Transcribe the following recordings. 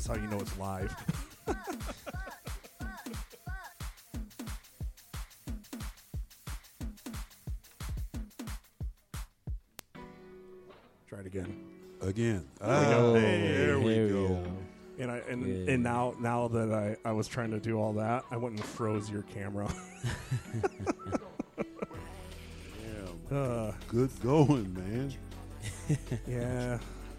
is how you know it's live. Try it again. Again. There we Here go. And now that I was trying to do all that, I went and froze your camera. Good going, man. Yeah.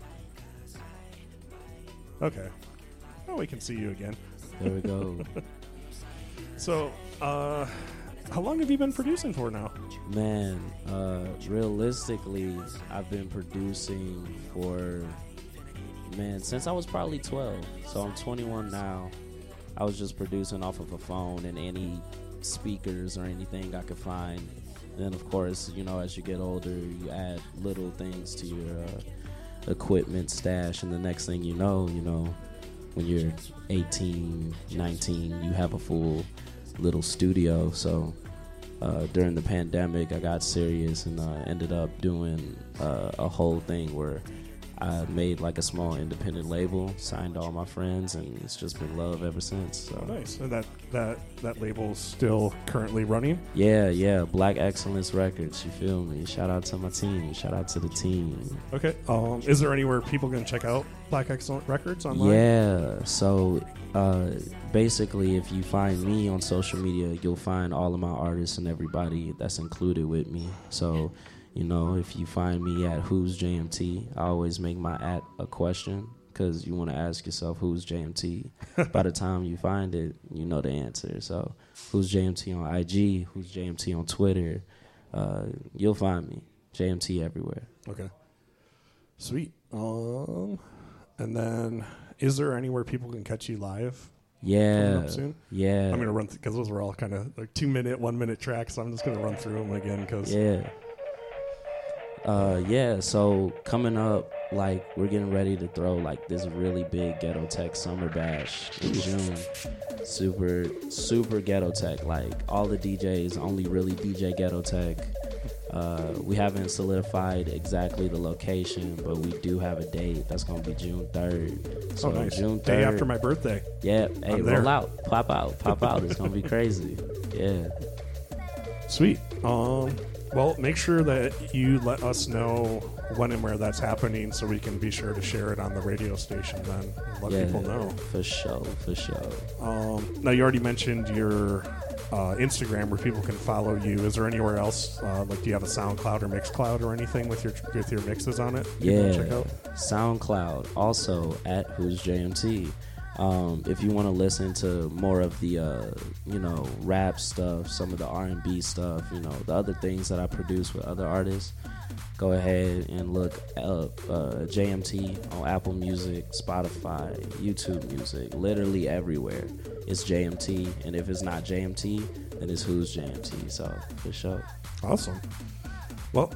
Okay. Oh, we can see you again. There we go. So, how long have you been producing for now? Man, realistically, I've been producing for, since I was probably 12. So I'm 21 now. I was just producing off of a phone and any speakers or anything I could find. Then, of course, as you get older, you add little things to your equipment stash. And the next thing you know, when you're 18, 19, you have a full little studio. So during the pandemic, I got serious and ended up doing a whole thing where I made like a small independent label, signed all my friends, and it's just been love ever since. So. Nice. And that label's still currently running? Yeah. Black Excellence Records, you feel me? Shout out to my team. Shout out to the team. Okay. Is there anywhere people can check out Black Excellence Records online? Yeah. So basically, if you find me on social media, you'll find all of my artists and everybody that's included with me. So, if you find me at Who's JMT, I always make my at a question because you want to ask yourself who's JMT. By the time you find it, you know the answer. So, Who's JMT on IG, Who's JMT on Twitter, you'll find me. JMT everywhere. Okay. Sweet. And then, is there anywhere people can catch you live? Yeah. Coming up soon? Yeah. I'm gonna run because those were all kind of like 2-minute, 1-minute tracks. So I'm just gonna run through them again because. Yeah. So coming up, like we're getting ready to throw like this really big Ghetto Tech Summer Bash in June. Super, super Ghetto Tech. Like all the DJs only really DJ Ghetto Tech. We haven't solidified exactly the location, but we do have a date. That's going to be June 3rd. So nice. June 3rd. Day after my birthday. Yeah. Hey, I'm there. roll out. Pop out. It's going to be crazy. Yeah. Sweet. Well, make sure that you let us know when and where that's happening so we can be sure to share it on the radio station then. Let people know. For sure. Now, you already mentioned your Instagram where people can follow you. Is there anywhere else? Do you have a SoundCloud or Mixcloud or anything with your mixes on it? Check out? SoundCloud, also at Who's JMT. If you want to listen to more of the rap stuff, some of the R&B stuff, the other things that I produce with other artists, go ahead and look up JMT on Apple Music, Spotify, YouTube Music, literally everywhere. It's JMT, and if it's not JMT, then it's Who's JMT. So for sure. Awesome. Well,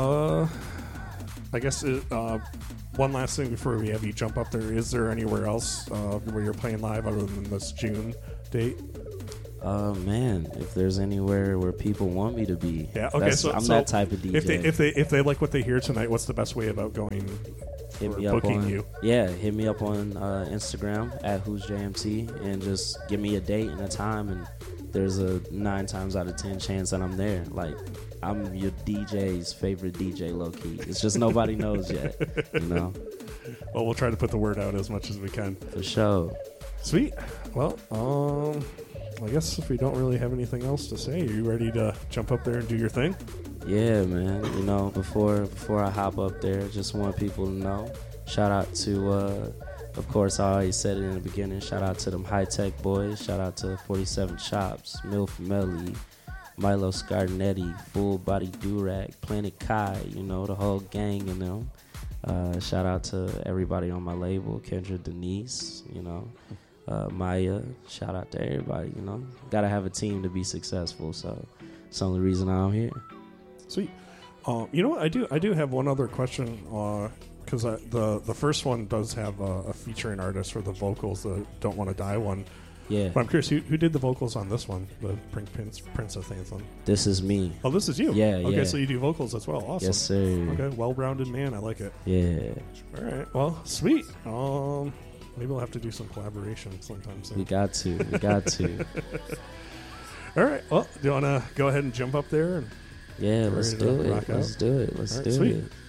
I guess one last thing before we have you jump up there. Is there anywhere else where you're playing live other than this June date? Man, if there's anywhere where people want me to be, yeah, okay. I'm that type of DJ. If they like what they hear tonight, what's the best way about going? Hit me up booking you. Yeah, hit me up on Instagram at Who's JMT and just give me a date and a time, and there's a 9 times out of 10 chance that I'm there. Like, I'm your DJ's favorite DJ, low key. It's just nobody knows yet, Well, we'll try to put the word out as much as we can. For sure. Sweet. Well, I guess if we don't really have anything else to say, are you ready to jump up there and do your thing? Yeah, man. Before I hop up there, just want people to know. Shout out to, of course, I already said it in the beginning. Shout out to them High Tech boys. Shout out to 47 Chops, Milf Melly, Milo Scarnetti, Full Body Durag, Planet Kai, the whole gang and them. Shout out to everybody on my label, Kendra Denise, Maya. Shout out to everybody, Gotta have a team to be successful, so it's the only reason I'm here. Sweet. You know what? I do have one other question because the first one does have a featuring artist for the vocals, the Don't Want to Die one. Yeah. But I'm curious, who did the vocals on this one, the Princess Anthem? This is me. Oh, this is you? Yeah, okay, yeah. so you do vocals as well. Awesome. Yes, sir. Okay, well-rounded man. I like it. Yeah. All right. Well, sweet. Maybe we'll have to do some collaboration sometime soon. We got to. We got to. All right. Well, do you want to go ahead and jump up there? And Yeah, let's ready to do it. rock out? Let's do it. Let's All right, do sweet. it.